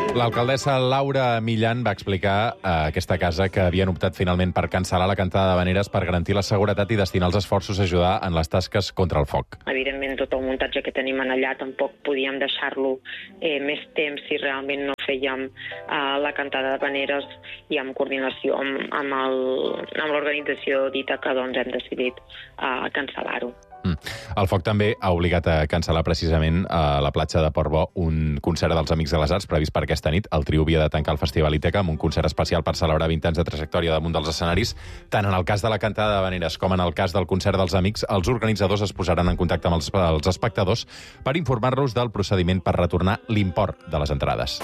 L'alcaldessa Laura Millan va explicar a aquesta casa que havien optat finalment per cancel·lar la cantada d'havaneres per garantir la seguretat i destinar els esforços a ajudar en les tasques contra el foc. Evidentment, tot el muntatge que tenim allà tampoc podíem deixar-lo més temps si realment no fèiem la cantada d'havaneres i en coordinació amb l'organització dita que doncs, hem decidit cancel·lar-ho. El foc també ha obligat a cancel·lar precisament a la platja de Portbou un concert dels Amics de les Arts previst per aquesta nit. El trio havia de tancar el Festival Ítaca amb un concert especial per celebrar 20 anys de trajectòria damunt dels escenaris. Tant en el cas de la cantada d'havaneres com en el cas del concert dels Amics, els organitzadors es posaran en contacte amb els espectadors per informar-los del procediment per retornar l'import de les entrades.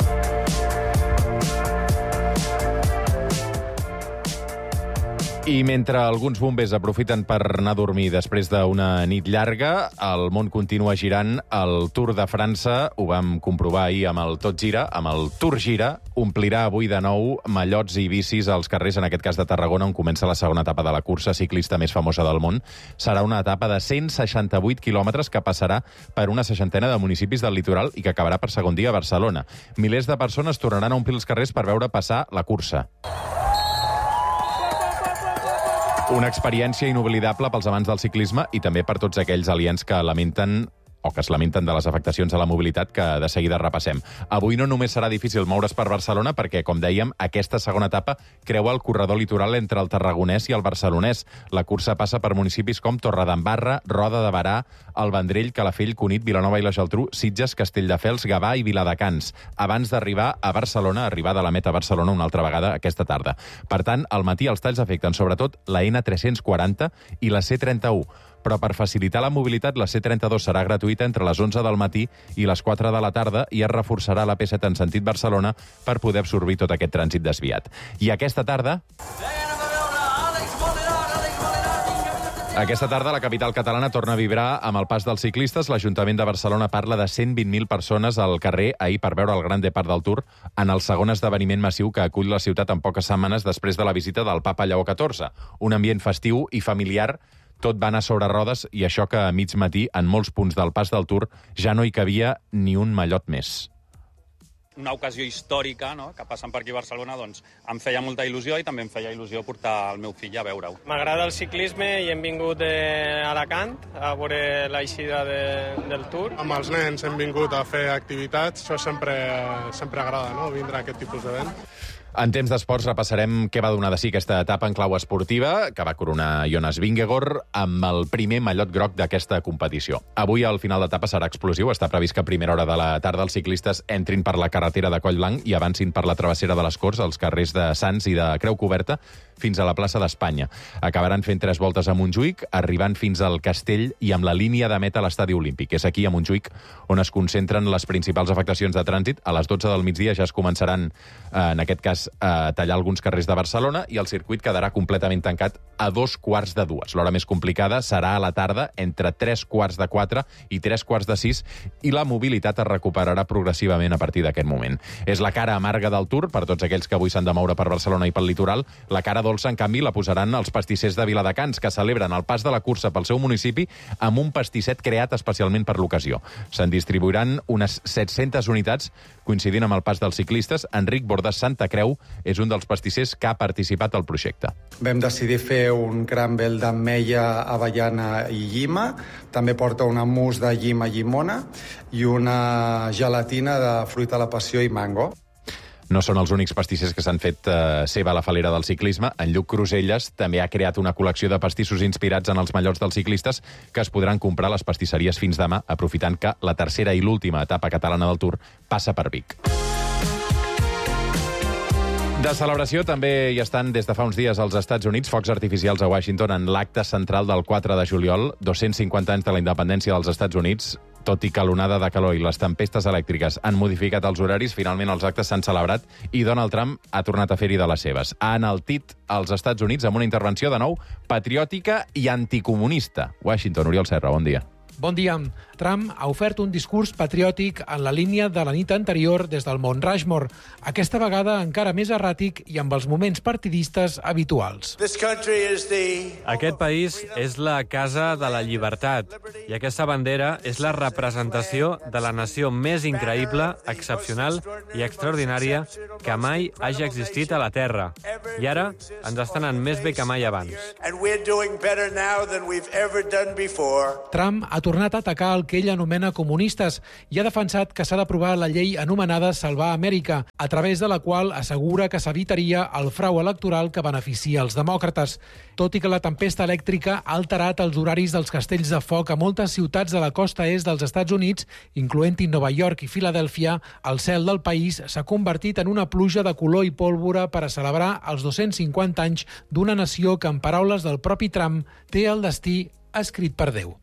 I mentre alguns bombers aprofiten per anar a dormir després d'una nit llarga, el món continua girant. El Tour de França, ho vam comprovar ahir amb el Tot Gira, amb el Tour Gira, omplirà avui de nou mallots i bicis als carrers, en aquest cas de Tarragona, on comença la segona etapa de la cursa ciclista més famosa del món. Serà una etapa de 168 quilòmetres que passarà per una 60ena de municipis del litoral i que acabarà per segon dia a Barcelona. Milers de persones tornaran a omplir els carrers per veure passar la cursa. Una experiència inoblidable pels amants del ciclisme i també per tots aquells aliens que es lamenten de les afectacions a la mobilitat que de seguida repassem. Avui no només serà difícil moure's per Barcelona perquè, com dèiem, aquesta segona etapa creua el corredor litoral entre el tarragonès i el barcelonès. La cursa passa per municipis com Torredembarra, Roda de Berà, el Vendrell, Calafell, Cunit, Vilanova i la Geltrú, Sitges, Castelldefels, Gavà i Viladecans, abans d'arribar a Barcelona, arribar de la meta a Barcelona una altra vegada aquesta tarda. Per tant, al matí els talls afecten sobretot la N340 i la C31, però per facilitar la mobilitat la C32 serà gratuïta entre les 11 del matí i les 4 de la tarda i es reforçarà la P7 en sentit Barcelona per poder absorbir tot aquest trànsit desviat. I aquesta tarda la capital catalana torna a vibrar amb el pas dels ciclistes. L'Ajuntament de Barcelona parla de 120.000 persones al carrer ahir per veure el Gran Depart del Tour en el segon esdeveniment massiu que acull la ciutat en poques setmanes després de la visita del papa Lleó XIV. Un ambient festiu i familiar. Tot va anar sobre rodes i això que a mig matí, en molts punts del pas del Tour, ja no hi cabia ni un mallot més. Una ocasió històrica, no?, que passen per aquí a Barcelona, doncs em feia molta il·lusió i també em feia il·lusió portar el meu fill a veure-ho. M'agrada el ciclisme i hem vingut a Alacant a veure l'eixida del Tour. Amb els nens hem vingut a fer activitats, això sempre agrada, no?, vindre a aquest tipus d'event. En temps d'esports repassarem què va donar de si aquesta etapa en clau esportiva, que va coronar Jonas Vingegaard amb el primer mallot groc d'aquesta competició. Avui el final d'etapa serà explosiu. Està previst que a primera hora de la tarda els ciclistes entrin per la carretera de Collblanc i avancin per la travessera de les Corts, als carrers de Sants i de Creu Coberta, fins a la plaça d'Espanya. Acabaran fent 3 voltes a Montjuïc, arribant fins al Castell i amb la línia de meta a l'Estadi Olímpic. És aquí, a Montjuïc, on es concentren les principals afectacions de trànsit. A les 12 del migdia ja es començaran, en aquest cas, a tallar alguns carrers de Barcelona i el circuit quedarà completament tancat a 2:45. L'hora més complicada serà a la tarda, entre 3:45 i 3:45, i la mobilitat es recuperarà progressivament a partir d'aquest moment. És la cara amarga del Tour per tots aquells que avui s'han de moure per Barcelona i pel litoral. La cara dolça, en canvi, la posaran els pastissers de Viladecans, que celebren el pas de la cursa pel seu municipi amb un pastisset creat especialment per l'ocasió. Se'n distribuiran unes 700 unitats, coincidint amb el pas dels ciclistes. Enric Bordes Santa Creu és un dels pastissers que ha participat al projecte. Vam decidir fer un crumble d'ametlla, avellana i llima. També porta una mousse de llima llimona i una gelatina de fruita a la passió i mango. No són els únics pastissers que s'han fet seva a la falera del ciclisme. En Lluc Cruselles també ha creat una col·lecció de pastissos inspirats en els mallots dels ciclistes que es podran comprar a les pastisseries fins demà, aprofitant que la tercera i l'última etapa catalana del Tour passa per Vic. De celebració també hi estan des de fa uns dies als Estats Units focs artificials a Washington en l'acte central del 4 de juliol, 250 anys de la independència dels Estats Units. Tot i que l'onada de calor i les tempestes elèctriques han modificat els horaris, finalment els actes s'han celebrat i Donald Trump ha tornat a fer-hi de les seves. Ha enaltit als Estats Units amb una intervenció de nou patriòtica i anticomunista. Washington, Oriol Serra, bon dia. Bon dia. Trump ha ofert un discurs patriòtic en la línia de la nit anterior des del Mont Rushmore, aquesta vegada encara més erràtic i amb els moments partidistes habituals. Aquest país és la casa de la llibertat i aquesta bandera és la representació de la nació més increïble, excepcional i extraordinària que mai hagi existit a la Terra. I ara ens està anant més bé que mai abans. Trump ha tornat a atacar el que ell anomena comunistes i ha defensat que s'ha d'aprovar la llei anomenada Salvar Amèrica, a través de la qual assegura que s'evitaria el frau electoral que beneficia els demòcrates. Tot i que la tempesta elèctrica ha alterat els horaris dels castells de foc a moltes ciutats de la costa est dels Estats Units, incloent-hi Nova York i Filadèlfia, el cel del país s'ha convertit en una pluja de color i pólvora per a celebrar els 250 anys d'una nació que, en paraules del propi Trump, té el destí escrit per Déu.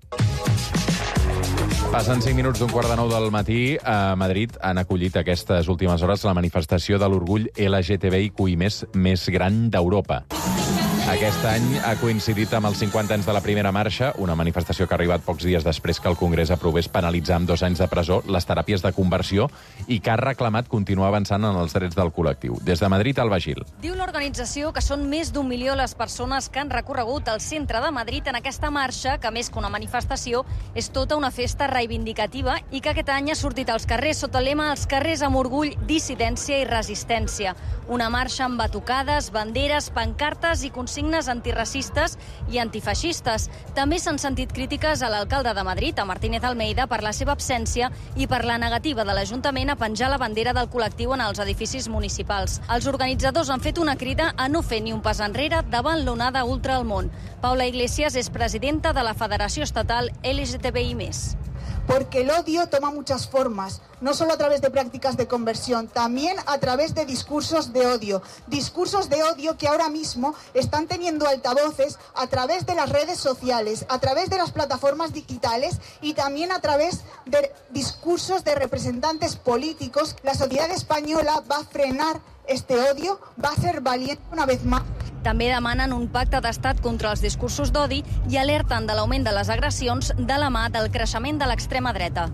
Passen 5 minuts d'un quart de 9 del matí. A Madrid han acollit aquestes últimes hores la manifestació de l'orgull LGTBIQI+ més gran d'Europa. Aquest any ha coincidit amb els 50 anys de la primera marxa, una manifestació que ha arribat pocs dies després que el Congrés aprovés penalitzar amb 2 anys de presó les teràpies de conversió i que ha reclamat continuar avançant en els drets del col·lectiu. Des de Madrid, Alba Gil. Diu l'organització que són més d'1 milió les persones que han recorregut el centre de Madrid en aquesta marxa, que més que una manifestació és tota una festa reivindicativa i que aquest any ha sortit als carrers sota el lema "Els carrers amb orgull, dissidència i resistència". Una marxa amb batucades, banderes, pancartes i consignes antiracistes i antifeixistes. També s'han sentit crítiques a l'alcalde de Madrid, a Martínez Almeida, per la seva absència i per la negativa de l'Ajuntament a penjar la bandera del col·lectiu en els edificis municipals. Els organitzadors han fet una crida a no fer ni un pas enrere davant l'onada ultra al món. Paula Iglesias és presidenta de la Federació Estatal LGTBI+. Porque el odio toma muchas formas, no solo a través de prácticas de conversión, también a través de discursos de odio que ahora mismo están teniendo altavoces a través de las redes sociales, a través de las plataformas digitales y también a través de discursos de representantes políticos. La sociedad española va a frenar este odio, va a ser valiente una vez más. També demanen un pacte d'estat contra els discursos d'odi i alerten de l'augment de les agressions de la mà del creixement de l'extrema dreta.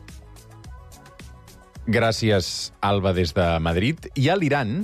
Gràcies, Alba, des de Madrid. I a l'Iran,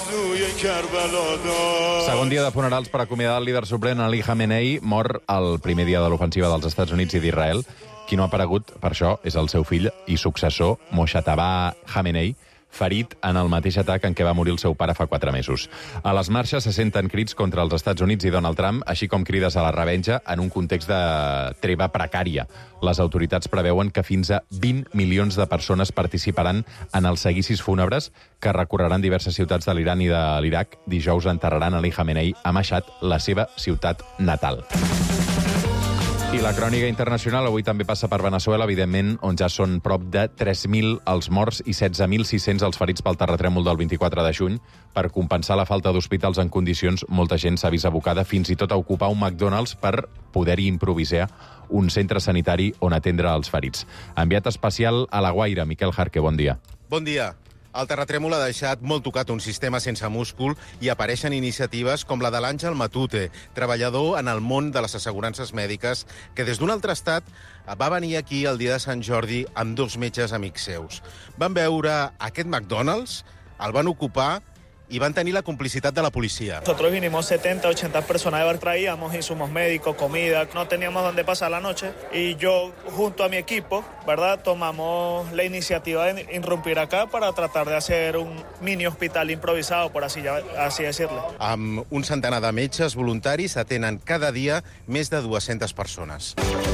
segon dia de funerals per acomiadar el líder suprem Ali Khamenei, mor el primer dia de l'ofensiva dels Estats Units i d'Israel. Qui no ha aparegut, per això, és el seu fill i successor, Mojtaba Khamenei, ferit en el mateix atac en què va morir el seu pare fa 4 mesos. A les marxes se senten crits contra els Estats Units i Donald Trump, així com crides a la revenja en un context de treva precària. Les autoritats preveuen que fins a 20 milions de persones participaran en els seguicis fúnebres que recorreran diverses ciutats de l'Iran i de l'Iraq. Dijous enterraran Ali Khamenei a Mashhad, la seva ciutat natal. I la crònica internacional avui també passa per Veneçuela, evidentment, on ja són prop de 3.000 els morts i 16.600 els ferits pel terratrèmol del 24 de juny. Per compensar la falta d'hospitals en condicions, molta gent s'ha vist abocada fins i tot a ocupar un McDonald's per poder-hi improvisar un centre sanitari on atendre els ferits. Enviat especial a La Guaira, Miquel Jarque, bon dia. Bon dia. El terratrèmol ha deixat molt tocat un sistema sense múscul i apareixen iniciatives com la de l'Àngel Matute, treballador en el món de les assegurances mèdiques, que des d'un altre estat va venir aquí el dia de Sant Jordi amb 2 metges amics seus. Van veure aquest McDonald's, el van ocupar y van a tener la complicitat de la policía. Nosotros vinimos 70, 80 personas de bar, traíamos insumos médicos, comida, no teníamos dónde pasar la noche y yo junto a mi equipo, ¿verdad?, tomamos la iniciativa de irrumpir acá para tratar de hacer un mini hospital improvisado, por así decirlo. Amb un centenar de metges voluntaris atenen cada dia més de 200 persones.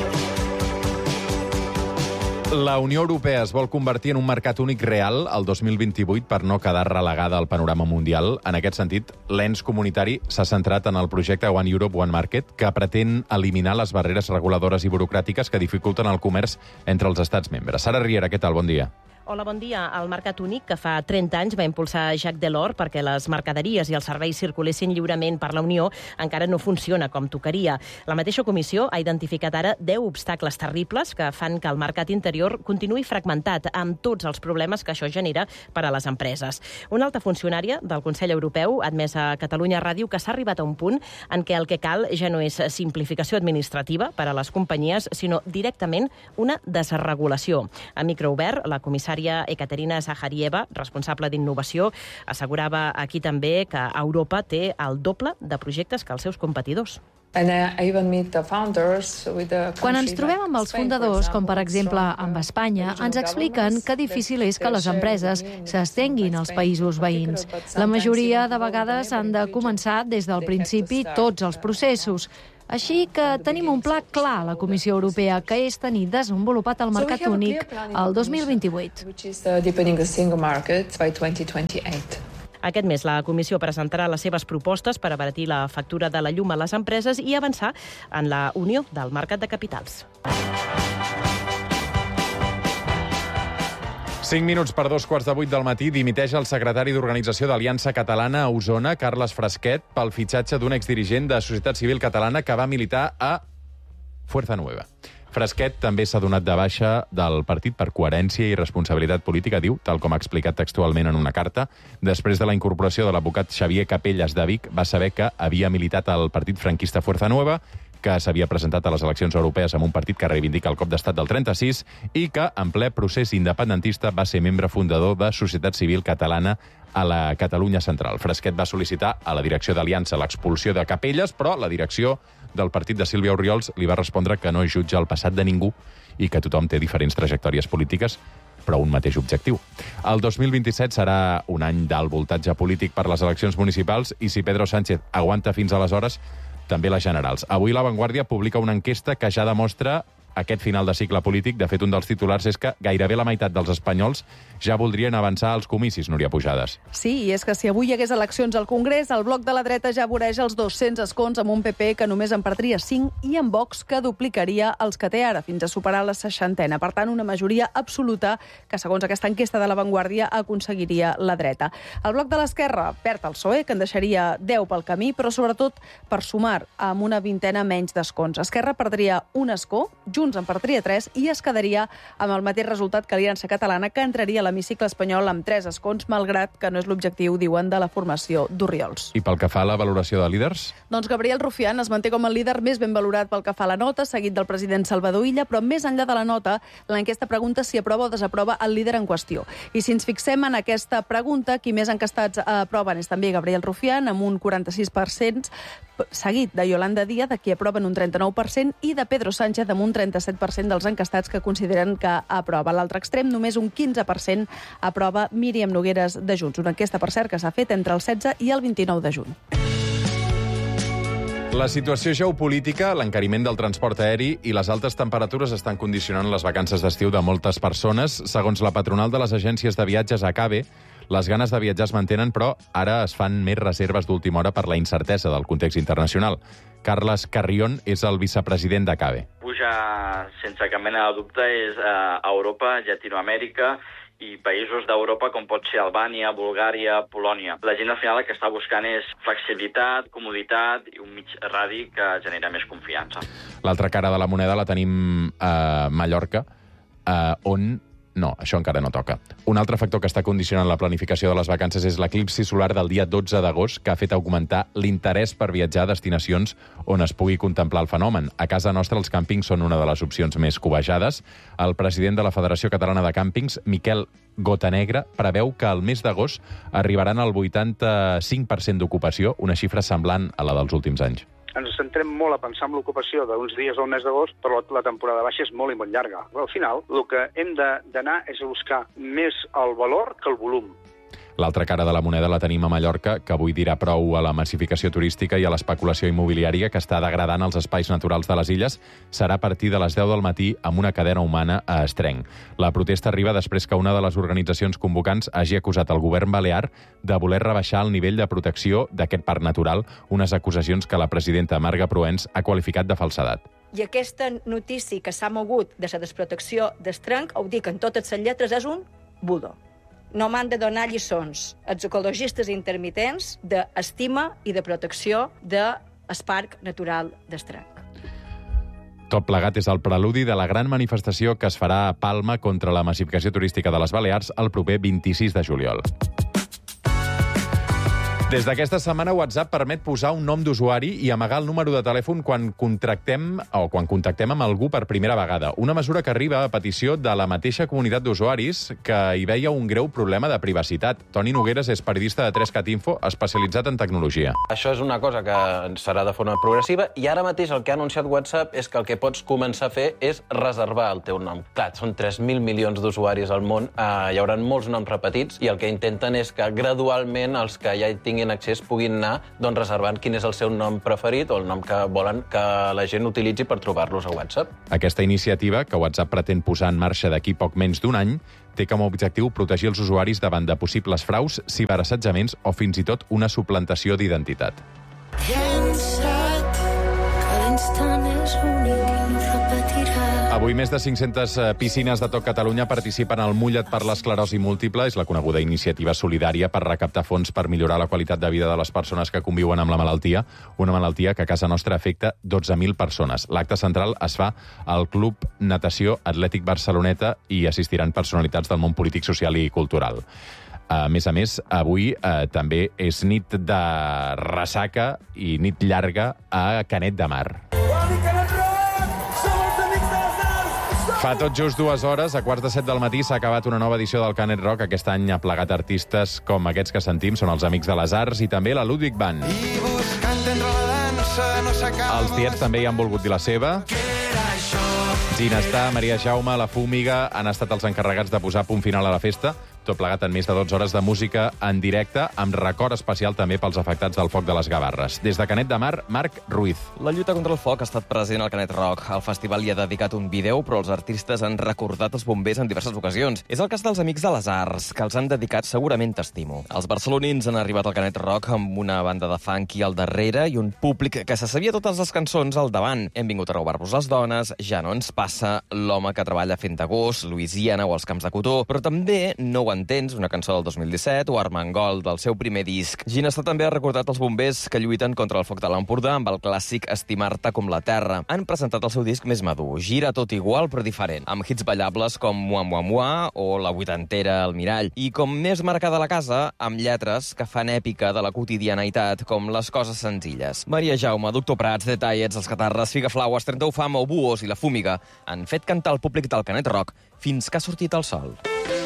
La Unió Europea es vol convertir en un mercat únic real el 2028 per no quedar relegada al panorama mundial. En aquest sentit, l'ens comunitari s'ha centrat en el projecte One Europe, One Market, que pretén eliminar les barreres reguladores i burocràtiques que dificulten el comerç entre els estats membres. Sara Riera, què tal? Bon dia. Hola, bon dia. El Mercat Únic, que fa 30 anys va impulsar Jacques Delors perquè les mercaderies i els serveis circulessin lliurement per la Unió, encara no funciona com tocaria. La mateixa comissió ha identificat ara 10 obstacles terribles que fan que el mercat interior continuï fragmentat, amb tots els problemes que això genera per a les empreses. Una alta funcionària del Consell Europeu ha admès a Catalunya Ràdio que s'ha arribat a un punt en què el que cal ja no és simplificació administrativa per a les companyies, sinó directament una desregulació. A microobert, la comissària Ekaterina Zaharieva, responsable d'innovació, assegurava aquí també que Europa té el doble de projectes que els seus competidors. Quan ens trobem amb els fundadors, com per exemple amb Espanya, ens expliquen que difícil és que les empreses s'estenguin als països veïns. La majoria de vegades han de començar des del principi tots els processos. Així que tenim un pla clar a la Comissió Europea, que és tenir desenvolupat el mercat únic el 2028. Aquest mes la Comissió presentarà les seves propostes per abaratir la factura de la llum a les empreses i avançar en la unió del mercat de capitals. 5 minuts per 2:15 del matí, dimiteix el secretari d'Organització d'Aliança Catalana a Osona, Carles Frasquet, pel fitxatge d'un exdirigent de Societat Civil Catalana que va militar a Fuerza Nueva. Frasquet també s'ha donat de baixa del partit per coherència i responsabilitat política, diu, tal com ha explicat textualment en una carta. Després de la incorporació de l'advocat Xavier Capelles de Vic, va saber que havia militat al partit franquista Fuerza Nueva, que s'havia presentat a les eleccions europees amb un partit que reivindica el cop d'estat del 36 i que, en ple procés independentista, va ser membre fundador de Societat Civil Catalana a la Catalunya Central. Frasquet va sol·licitar a la direcció d'Aliança l'expulsió de Capelles, però la direcció del partit de Sílvia Orriols li va respondre que no jutja el passat de ningú i que tothom té diferents trajectòries polítiques, però un mateix objectiu. El 2027 serà un any d'alt voltatge polític per les eleccions municipals i si Pedro Sánchez aguanta fins aleshores, també les generals. Avui La Vanguardia publica una enquesta que ja demostra aquest final de cicle polític. De fet, un dels titulars és que gairebé la meitat dels espanyols ja voldrien avançar als comicis, Núria Pujades. Sí, i és que si avui hi hagués eleccions al Congrés, el bloc de la dreta ja voreja els 200 escons amb un PP que només en perdria 5 i amb Vox que duplicaria els que té ara, fins a superar la 60ena. Per tant, una majoria absoluta que, segons aquesta enquesta de La Vanguardia, aconseguiria la dreta. El bloc de l'esquerra perd el PSOE, que en deixaria 10 pel camí, però sobretot per sumar amb una vintena menys d'escons. Esquerra perdria un escó, Junts en perdria 3 i es quedaria amb el mateix resultat que Aliança Catalana, que entraria a l'hemicicle espanyol amb 3 escons, malgrat que no és l'objectiu, diuen, de la formació d'Orriols. I pel que fa a la valoració de líders? Doncs Gabriel Rufián es manté com el líder més ben valorat pel que fa a la nota, seguit del president Salvador Illa, però més enllà de la nota, l'enquesta pregunta si aprova o desaprova el líder en qüestió. I si ens fixem en aquesta pregunta, qui més encastats aproven és també Gabriel Rufián, amb un 46%, seguit de Yolanda Díaz, de qui aproven un 39%, i de Pedro Sánchez, amb un 37% dels encastats que consideren que aprova. A l'altre extrem, només un 15% aprova Míriam Nogueres de Junts. Una enquesta, per cert, que s'ha fet entre el 16 i el 29 de juny. La situació geopolítica, l'encariment del transport aeri i les altes temperatures estan condicionant les vacances d'estiu de moltes persones. Segons la patronal de les agències de viatges ACABE, les ganes de viatjar es mantenen, però ara es fan més reserves d'última hora per la incertesa del context internacional. Carles Carrión és el vicepresident d'ACABE. Puja, sense cap mena de dubte, és a Europa, Llatinoamèrica i països d'Europa com pot ser Albània, Bulgària, Polònia. La gent al final el que està buscant és flexibilitat, comoditat i un mig radi que genera més confiança. L'altra cara de la moneda la tenim a Mallorca, on... No, això encara no toca. Un altre factor que està condicionant la planificació de les vacances és l'eclipsi solar del dia 12 d'agost, que ha fet augmentar l'interès per viatjar a destinacions on es pugui contemplar el fenomen. A casa nostra els càmpings són una de les opcions més cobejades. El president de la Federació Catalana de Càmpings, Miquel Gotanegra, preveu que al mes d'agost arribaran al 85% d'ocupació, una xifra semblant a la dels últims anys. Ens centrem molt a pensar en l'ocupació d'uns dies al mes d'agost, però la temporada baixa és molt i molt llarga. Al final, el que hem d'anar és a buscar més el valor que el volum. L'altra cara de la moneda la tenim a Mallorca, que avui dirà prou a la massificació turística i a l'especulació immobiliària que està degradant els espais naturals de les illes. Serà a partir de les 10 del matí amb una cadena humana a Estrenc. La protesta arriba després que una de les organitzacions convocants hagi acusat el govern balear de voler rebaixar el nivell de protecció d'aquest parc natural, unes acusacions que la presidenta Marga Proens ha qualificat de falsedat. I aquesta notícia que s'ha mogut de la desprotecció d'Estrenc, ho dic en totes les lletres, és un Budo. No m'han de donar lliçons els ecologistes intermitents d'estima i de protecció del Parc Natural d'Estrac. Tot plegat és el preludi de la gran manifestació que es farà a Palma contra la massificació turística de les Balears el proper 26 de juliol. Des d'aquesta setmana, WhatsApp permet posar un nom d'usuari i amagar el número de telèfon quan contactem amb algú per primera vegada. Una mesura que arriba a petició de la mateixa comunitat d'usuaris que hi veia un greu problema de privacitat. Toni Nogueres és periodista de 3cat Info, especialitzat en tecnologia. Això és una cosa que serà de forma progressiva i ara mateix el que ha anunciat WhatsApp és que el que pots començar a fer és reservar el teu nom. Clar, són 3.000 milions d'usuaris al món, hi haurà molts noms repetits i el que intenten és que gradualment els que ja hi tinguin accés puguin anar reservant quin és el seu nom preferit o el nom que volen que la gent utilitzi per trobar-los a WhatsApp. Aquesta iniciativa, que WhatsApp pretén posar en marxa d'aquí poc menys d'un any, té com a objectiu protegir els usuaris davant de possibles fraus, ciberassetjaments o fins i tot una suplantació d'identitat. Avui més de 500 piscines de tot Catalunya participen al Mulla't per l'esclerosi múltiple. És la coneguda iniciativa solidària per recaptar fons per millorar la qualitat de vida de les persones que conviuen amb la malaltia, una malaltia que a casa nostra afecta 12.000 persones. L'acte central es fa al Club Natació Atlètic Barceloneta i assistiran personalitats del món polític, social i cultural. A més, avui també és nit de ressaca i nit llarga a Canet de Mar. Fa tot just 2 hores, a 6:45 del matí, s'ha acabat una nova edició del Canet Rock. Aquest any ha plegat artistes com aquests que sentim, són els Amics de les Arts i també la Ludwig Band. Els Tiets també hi han volgut dir la seva. Ginestar, Maria Jaume, La Fúmiga han estat els encarregats de posar punt final a la festa. Tot plegat en més de 12 hores de música en directe, amb record especial també pels afectats del foc de les Gavarres. Des de Canet de Mar, Marc Ruiz. La lluita contra el foc ha estat present al Canet Rock. El festival hi ha dedicat un vídeo, però els artistes han recordat els bombers en diverses ocasions. És el cas dels Amics de les Arts, que els han dedicat segurament T'estimo. Els barcelonins han arribat al Canet Rock amb una banda de funky al darrere i un públic que se sabia totes les cançons al davant. Hem vingut a robar-vos les dones, Ja no ens passa, L'home que treballa fent agost, Louisiana o Els camps de cotó, però també No ho entens, una cançó del 2017, o Armengol, del seu primer disc. Ginestar també ha recordat els bombers que lluiten contra el foc de l'Empordà amb el clàssic Estimar-te com la terra. Han presentat el seu disc més madur, Gira tot igual però diferent, amb hits ballables com Mua Mua Mua o la vuitantera El Mirall. I com més marcada la casa, amb lletres que fan èpica de la quotidianitat, com Les coses senzilles. Maria Jaume, Doctor Prats, The Tiets, Els Catarres, Figaflaues, 31 Fama o Buos i La Fúmiga han fet cantar el públic del Canet Rock fins que ha sortit el sol.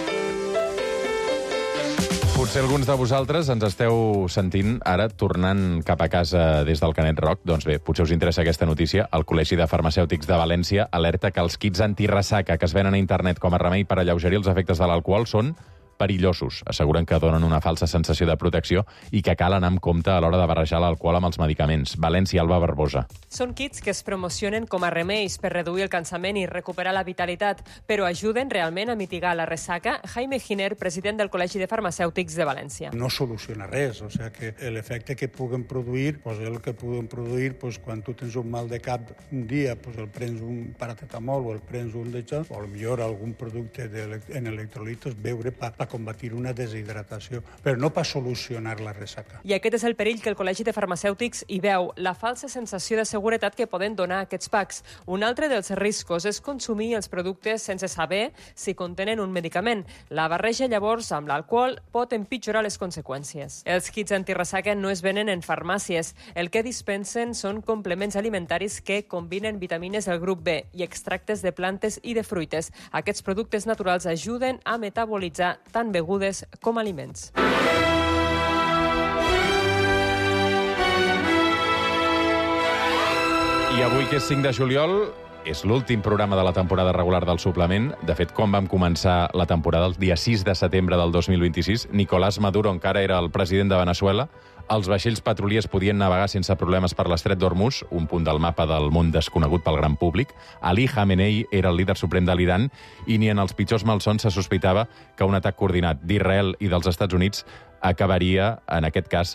Potser alguns de vosaltres ens esteu sentint ara tornant cap a casa des del Canet Rock. Doncs bé, potser us interessa aquesta notícia. El Col·legi de Farmacèutics de València alerta que els kits antiressaca que es venen a internet com a remei per alleugerir els efectes de l'alcohol són perillosos. Asseguren que donen una falsa sensació de protecció i que cal anar amb compte a l'hora de barrejar l'alcohol amb els medicaments. València, Alba Barbosa. Són kits que es promocionen com a remeis per reduir el cansament i recuperar la vitalitat, però ajuden realment a mitigar la ressaca? Jaime Giner, president del Col·legi de Farmacèutics de València. No soluciona res, o sigui que l'efecte que puguen produir, doncs el que puguen produir, doncs quan tu tens un mal de cap un dia, doncs el prens un paracetamol o el prens un d'això, o potser algun producte en electrolitos, beure per combatir una deshidratació, però no per solucionar la ressaca. I aquest és el perill que el Col·legi de Farmacèutics hi veu, la falsa sensació de seguretat que poden donar aquests packs. Un altre dels riscos és consumir els productes sense saber si contenen un medicament. La barreja llavors amb l'alcohol pot empitjorar les conseqüències. Els kits antiressaca no es venen en farmàcies. El que dispensen són complements alimentaris que combinen vitamines del grup B i extractes de plantes i de fruites. Aquests productes naturals ajuden a metabolitzar tant begudes com aliments. I avui, que és 5 de juliol, és l'últim programa de la temporada regular del suplement. De fet, quan vam començar la temporada, el dia 6 de setembre del 2026, Nicolás Maduro encara era el president de Veneçuela, els vaixells petroliers podien navegar sense problemes per l'estret d'Hormuz, un punt del mapa del món desconegut pel gran públic. Ali Khamenei era el líder suprem de l'Iran i ni en els pitjors malsons se sospitava que un atac coordinat d'Israel i dels Estats Units acabaria, en aquest cas,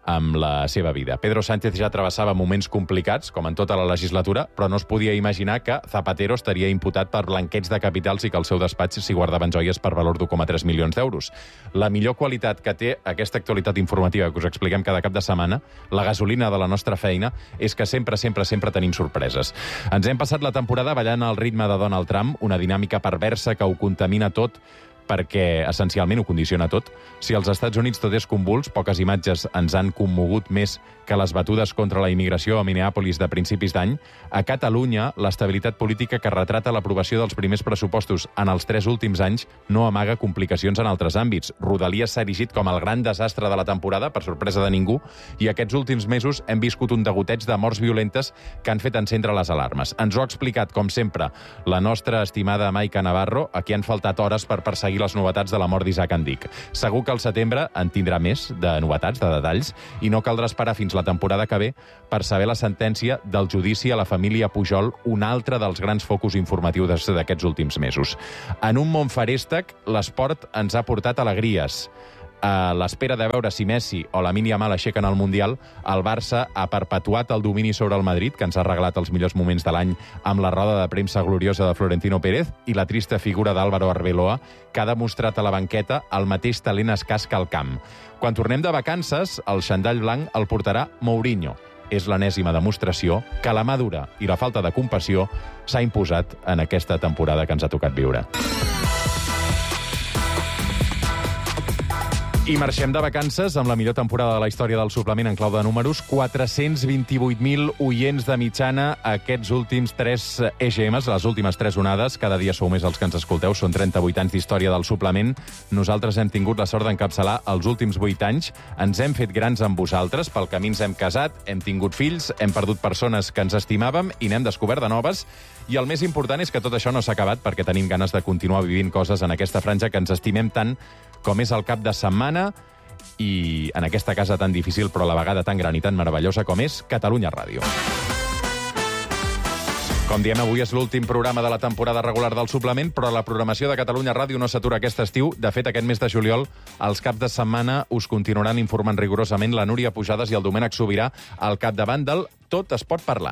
amb la seva vida. Pedro Sánchez ja travessava moments complicats, com en tota la legislatura, però no es podia imaginar que Zapatero estaria imputat per blanqueig de capitals i que al seu despatx s'hi guardaven joies per valor d'1,3 milions d'euros. La millor qualitat que té aquesta actualitat informativa que us expliquem cada cap de setmana, la gasolina de la nostra feina, és que sempre tenim sorpreses. Ens hem passat la temporada ballant al ritme de Donald Trump, una dinàmica perversa que ho contamina tot, perquè essencialment ho condiciona tot. Si als Estats Units tot és convuls, poques imatges ens han commogut més que les batudes contra la immigració a Minneapolis de principis d'any. A Catalunya, l'estabilitat política que retrata l'aprovació dels primers pressupostos en els 3 últims anys no amaga complicacions en altres àmbits. Rodalies s'ha erigit com el gran desastre de la temporada, per sorpresa de ningú, i aquests últims mesos hem viscut un degoteig de morts violentes que han fet encendre les alarmes. Ens ho ha explicat, com sempre, la nostra estimada Maica Navarro, a qui han faltat hores per perseguir les novetats de la mort d'Isaac Andic. Segur que al setembre en tindrà més de novetats, de detalls, i no caldrà esperar fins la temporada que ve per saber la sentència del judici a la família Pujol, un altre dels grans focus informatius d'aquests últims mesos. En un món feréstec, l'esport ens ha portat alegries. A l'espera de veure si Messi o Lamine Yamal aixequen el Mundial, el Barça ha perpetuat el domini sobre el Madrid, que ens ha regalat els millors moments de l'any amb la roda de premsa gloriosa de Florentino Pérez i la trista figura d'Álvaro Arbeloa, que ha demostrat a la banqueta el mateix talent escàs que al camp. Quan tornem de vacances, el xandall blanc el portarà Mourinho. És l'enèsima demostració que la mà dura i la falta de compassió s'ha imposat en aquesta temporada que ens ha tocat viure. I marxem de vacances amb la millor temporada de la història del suplement en clau de números. 428.000 oients de mitjana aquests últims 3 EGMs, les últimes 3 onades. Cada dia sou més els que ens escolteu. Són 38 anys d'història del suplement. Nosaltres hem tingut la sort d'encapçalar els últims 8 anys. Ens hem fet grans amb vosaltres. Pel camí ens hem casat, hem tingut fills, hem perdut persones que ens estimàvem i n'hem descobert de noves. I el més important és que tot això no s'ha acabat perquè tenim ganes de continuar vivint coses en aquesta franja que ens estimem tant com és el cap de setmana i en aquesta casa tan difícil però a la vegada tan gran i tan meravellosa com és Catalunya Ràdio. Com diem, avui és l'últim programa de la temporada regular del suplement, però la programació de Catalunya Ràdio no s'atura aquest estiu. De fet, aquest mes de juliol, els caps de setmana us continuaran informant rigorosament la Núria Pujades i el Domènec Sobirà al capdavant del Tot es pot parlar.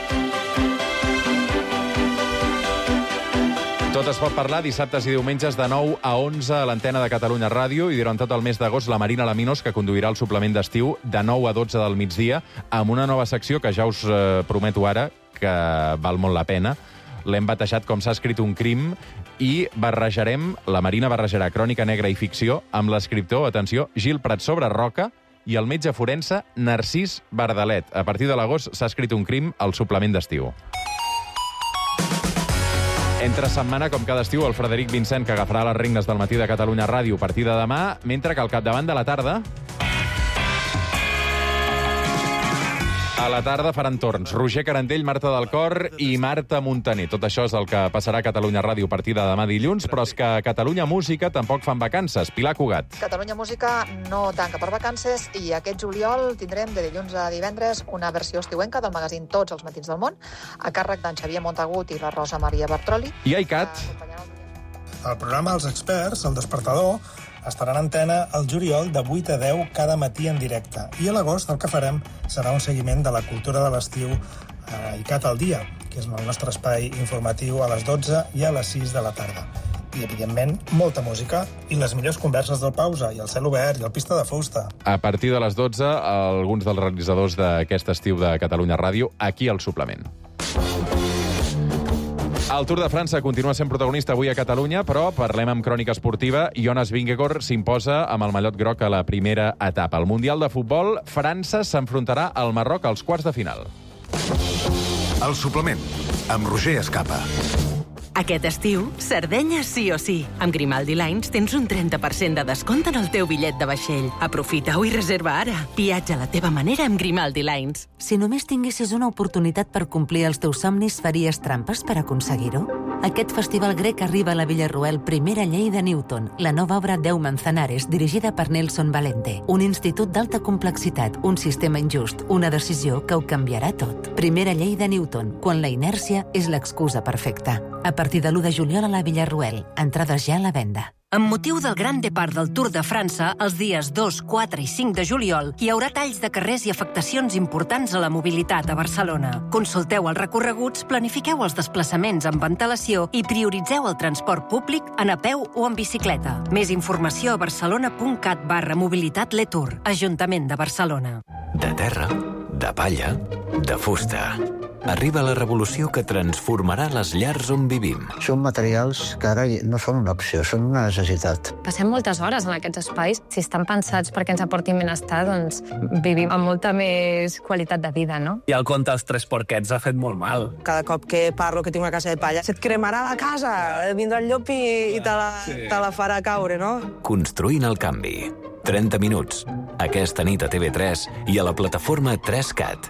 Tot es pot parlar dissabtes i diumenges de 9 a 11 a l'antena de Catalunya Ràdio i durant tot el mes d'agost la Marina Laminos, que conduirà el suplement d'estiu de 9 a 12 del migdia amb una nova secció que ja us prometo ara que val molt la pena. L'hem batejat com s'ha escrit un crim i la Marina barrejarà crònica negra i ficció amb l'escriptor, atenció, Gil Prat sobre Roca i el metge forense Narcís Bardalet. A partir de l'agost s'ha escrit un crim al suplement d'estiu. Entre setmana, com cada estiu, el Frederic Vincent, que agafarà les regnes del matí de Catalunya Ràdio a partir de demà, mentre que al capdavant de la tarda... A la tarda faran torns Roger Carandell, Marta del Cor i Marta Montaner. Tot això és el que passarà a Catalunya Ràdio a partir de demà dilluns, però és que a Catalunya Música tampoc fan vacances. Pilar Cugat. Catalunya Música no tanca per vacances i aquest juliol tindrem de dilluns a divendres una versió estiuenca del magazín Tots els matins del món, a càrrec d'en Xavier Montagut i la Rosa Maria Bartroli. I ICAT. El programa Els Experts, El Despertador, estarà en antena el juliol de 8 a 10 cada matí en directe. I a l'agost el que farem serà un seguiment de la cultura de l'estiu a ICAT al dia, que és el nostre espai informatiu a les 12 i a les 6 de la tarda. I, evidentment, molta música i les millors converses del Pausa, i el Cel Obert, i el Pista de Fusta. A partir de les 12, alguns dels realitzadors d'aquest estiu de Catalunya Ràdio, aquí al suplement. El Tour de França continua sent protagonista avui a Catalunya, però parlem amb crònica esportiva. Jonas Vingegaard s'imposa amb el mallot groc a la primera etapa. Al Mundial de Futbol, França s'enfrontarà al Marroc als quarts de final. El suplement, amb Roger Escapa. Aquest estiu, Sardenya sí o sí. Amb Grimaldi Lines tens un 30% de descompte en el teu bitllet de vaixell. Aprofita-ho i reserva ara. Viatja a la teva manera amb Grimaldi Lines. Si només tinguessis una oportunitat per complir els teus somnis, faries trampes per aconseguir-ho? Aquest festival grec arriba a la Villarroel Primera Llei de Newton, la nova obra 10 Manzanares, dirigida per Nelson Valente. Un institut d'alta complexitat, un sistema injust, una decisió que ho canviarà tot. Primera Llei de Newton, quan la inèrcia és l'excusa perfecta. A partir de l'1 de juliol a la Villarroel. Entrades ja a la venda. Amb motiu del Gran Depart del Tour de França, els dies 2, 4 i 5 de juliol, hi haurà talls de carrers i afectacions importants a la mobilitat a Barcelona. Consulteu els recorreguts, planifiqueu els desplaçaments amb antelació i prioritzeu el transport públic en a peu o en bicicleta. Més informació a barcelona.cat/mobilitat-letour. Ajuntament de Barcelona. De terra, de palla, de fusta. Arriba la revolució que transformarà les llars on vivim. Són materials que ara no són una opció, són una necessitat. Passem moltes hores en aquests espais. Si estan pensats perquè ens aportin benestar, doncs vivim amb molta més qualitat de vida, no? I el conte dels 3 porquets ha fet molt mal. Cada cop que parlo que tinc una casa de palla, se't cremarà la casa, vindrà el llop i te la farà caure, no? Construint el canvi. 30 minuts. Aquesta nit a TV3 i a la plataforma 3CAT.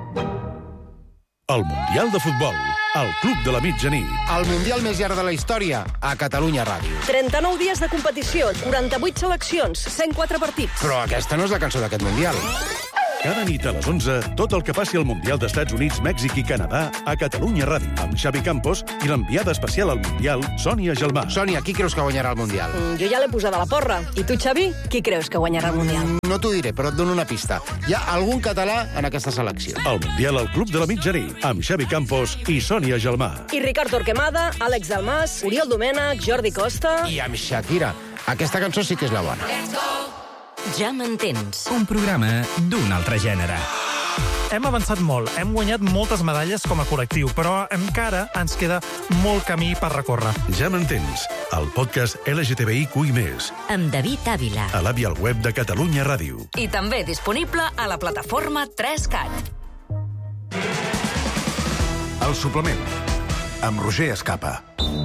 El Mundial de Futbol, al Club de la Mitjanit. El Mundial més llarg de la història, a Catalunya Ràdio. 39 dies de competició, 48 seleccions, 104 partits. Però aquesta no és la cançó d'aquest Mundial. Cada nit a les 11, tot el que passi al Mundial d'Estats Units, Mèxic i Canadà a Catalunya Ràdio, amb Xavi Campos i l'enviada especial al Mundial, Sònia Gelmà. Sònia, qui creus que guanyarà el Mundial? Jo ja l'he posada a la porra. I tu, Xavi, qui creus que guanyarà el Mundial? No t'ho diré, però et dono una pista. Hi ha algun català en aquesta selecció. El Mundial al Club de la Mitjanit, amb Xavi Campos i Sònia Gelmà. I Ricard Torquemada, Àlex Dalmas, Oriol Domènech, Jordi Costa... I amb Shakira. Aquesta cançó sí que és la bona. Ja m'entens. Un programa d'un altre gènere. Hem avançat molt, hem guanyat moltes medalles com a col·lectiu, però encara ens queda molt camí per recórrer. Ja m'entens, el podcast LGTBIQI+. Amb David Ávila. A l'avi al web de Catalunya Ràdio. I també disponible a la plataforma 3CAT. El suplement, amb Roger Escapa.